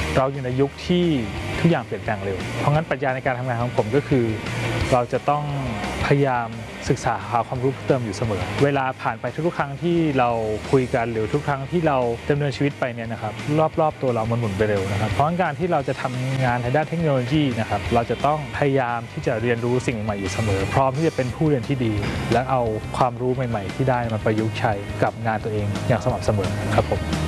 เราอยู่ในยุคที่ทุกอย่างเปลี่ยนแปลงเร็วเพราะงั้นปรัชญาในการทำงานของผมก็คือเราจะต้องพยายามศึกษาหาความรู้เพิ่มเติมอยู่เสมอเวลาผ่านไปทุกครั้งที่เราคุยกันหรือทุกครั้งที่เราดำเนินชีวิตไปเนี่ยนะครับรอบๆตัวเรามันหมุนไปเร็วนะครับเพราะงั้นการที่เราจะทำงานในด้านเทคโนโลยีนะครับเราจะต้องพยายามที่จะเรียนรู้สิ่งใหม่อยู่เสมอพร้อมที่จะเป็นผู้เรียนที่ดีและเอาความรู้ใหม่ๆที่ได้มาประยุกต์ใช้กับงานตัวเองอย่างสม่ำเสมอครับผม